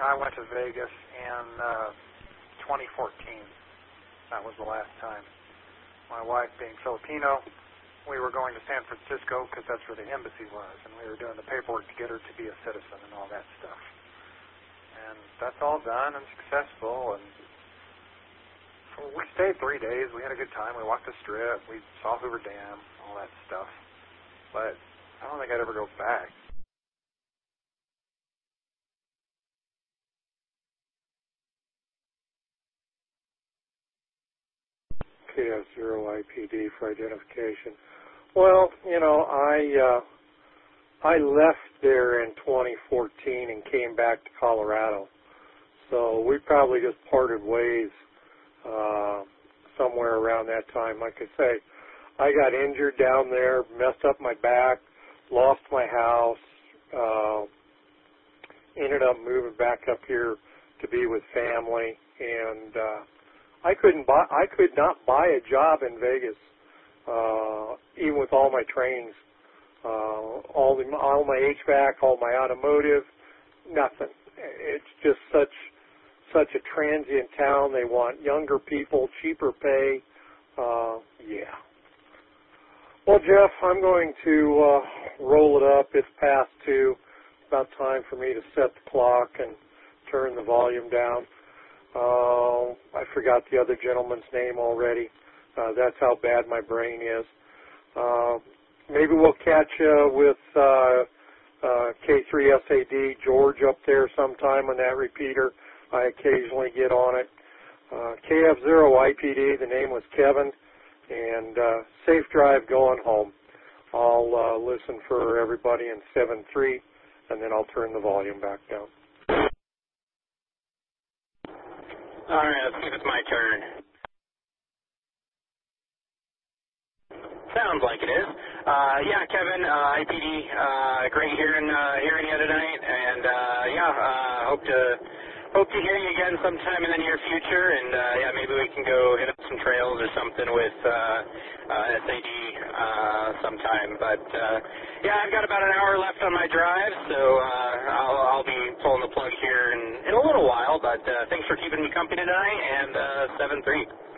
I went to Vegas in 2014. That was the last time. My wife being Filipino, we were going to San Francisco because that's where the embassy was, and we were doing the paperwork to get her to be a citizen and all that stuff. And that's all done and successful, and we stayed 3 days. We had a good time. We walked the Strip. We saw Hoover Dam, all that stuff. But I don't think I'd ever go back. KF0IPD for identification. Well, I left there in 2014 and came back to Colorado. So we probably just parted ways somewhere around that time. Like I say, I got injured down there, messed up my back, lost my house, ended up moving back up here to be with family, and I could not buy a job in Vegas, even with all my trainings, all my HVAC, all my automotive, nothing. It's just such a transient town. They want younger people, cheaper pay. Yeah. Well, Jeff, I'm going to roll it up. It's past 2. About time for me to set the clock and turn the volume down. I forgot the other gentleman's name already. That's how bad my brain is. Maybe we'll catch with K3SAD, George up there sometime on that repeater. I occasionally get on it. KF0IPD, the name was Kevin, and safe drive going home. I'll listen for everybody in 7.3, and then I'll turn the volume back down. All right, let's see if it's my turn. Sounds like it is. Yeah, Kevin, IPD, great hearing you tonight, and hope to hear you again sometime in the near future, and maybe we can go hit up some trails or something with SAD sometime. But I've got about an hour left on my drive, so I'll be pulling the plug here in a little while. But thanks for keeping me company tonight, and 7-3.